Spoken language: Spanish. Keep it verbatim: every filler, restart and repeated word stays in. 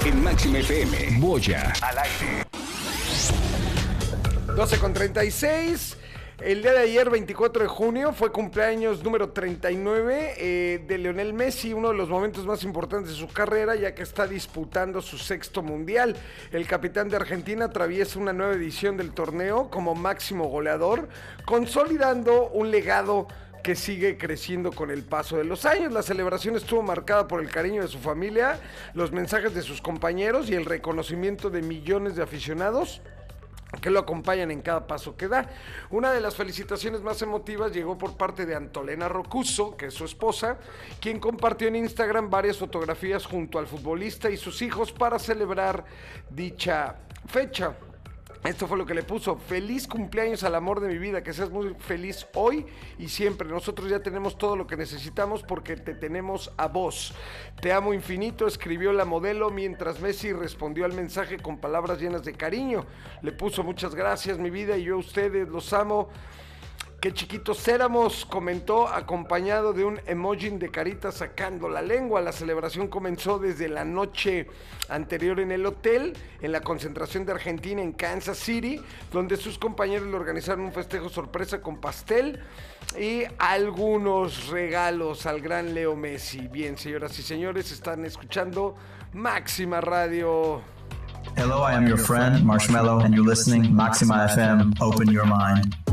En Máxima F M, Boya al aire. doce con treinta y seis. El día de ayer, veinticuatro de junio, fue cumpleaños número treinta y nueve eh, de Lionel Messi, uno de los momentos más importantes de su carrera, ya que está disputando su sexto mundial. El capitán de Argentina atraviesa una nueva edición del torneo como máximo goleador, consolidando un legado que sigue creciendo con el paso de los años. La celebración estuvo marcada por el cariño de su familia, los mensajes de sus compañeros y el reconocimiento de millones de aficionados que lo acompañan en cada paso que da. Una de las felicitaciones más emotivas llegó por parte de Antolena Rocuso, que es su esposa, quien compartió en Instagram varias fotografías junto al futbolista y sus hijos para celebrar dicha fecha. Esto fue lo que le puso: feliz cumpleaños al amor de mi vida, que seas muy feliz hoy y siempre. Nosotros ya tenemos todo lo que necesitamos porque te tenemos a vos. Te amo infinito, escribió la modelo, mientras Messi respondió al mensaje con palabras llenas de cariño. Le puso: muchas gracias mi vida y yo a ustedes, los amo. Qué chiquitos éramos, comentó, acompañado de un emoji de carita sacando la lengua. La celebración comenzó desde la noche anterior en el hotel, en la concentración de Argentina en Kansas City, donde sus compañeros le organizaron un festejo sorpresa con pastel y algunos regalos al gran Leo Messi. Bien, señoras y señores, están escuchando Máxima Radio. Hello, I am your friend, Marshmello, and you're listening Máxima F M. Open your mind.